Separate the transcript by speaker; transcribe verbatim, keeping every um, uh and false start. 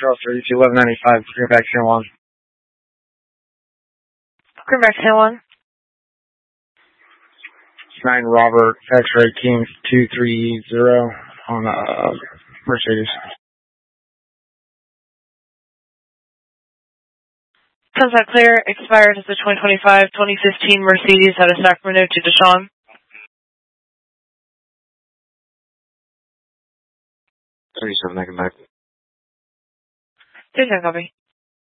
Speaker 1: Trail thirty-two eleven ninety-five, Greenback San Juan.
Speaker 2: Greenback San Juan.
Speaker 1: nine Robert X-Ray King two three zero on uh, Mercedes.
Speaker 2: Comes out clear. Expired is the twenty twenty-five twenty fifteen Mercedes out of Sacramento to Deshawn.
Speaker 3: thirty-seven, I can back.
Speaker 2: thirty-seven, copy.